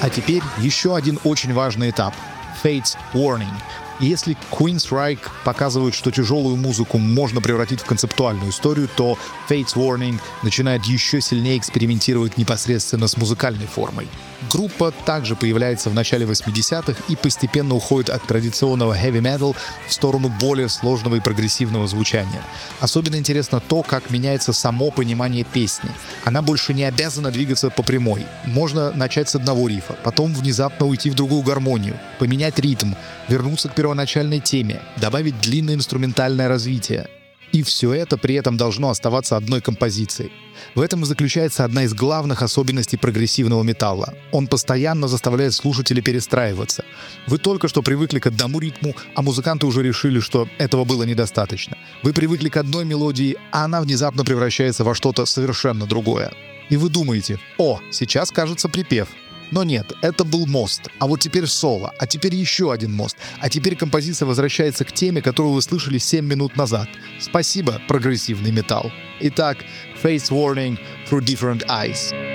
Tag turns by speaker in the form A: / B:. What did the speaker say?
A: А теперь еще один очень важный этап — Fates Warning. Если Queensryche показывают, что тяжелую музыку можно превратить в концептуальную историю, то Fates Warning начинает еще сильнее экспериментировать непосредственно с музыкальной формой. Группа также появляется в начале 80-х и постепенно уходит от традиционного heavy metal в сторону более сложного и прогрессивного звучания. Особенно интересно то, как меняется само понимание песни. Она больше не обязана двигаться по прямой. Можно начать с одного рифа, потом внезапно уйти в другую гармонию, поменять ритм, вернуться к первоначальной теме, добавить длинное инструментальное развитие. И все это при этом должно оставаться одной композицией. В этом и заключается одна из главных особенностей прогрессивного металла. Он постоянно заставляет слушателей перестраиваться. Вы только что привыкли к одному ритму, а музыканты уже решили, что этого было недостаточно. Вы привыкли к одной мелодии, а она внезапно превращается во что-то совершенно другое. И вы думаете: «О, сейчас, кажется, припев». Но нет, это был мост, а вот теперь соло, а теперь еще один мост, а теперь композиция возвращается к теме, которую вы слышали 7 минут назад. Спасибо, прогрессивный металл. Итак, Fates Warning Through Different Eyes.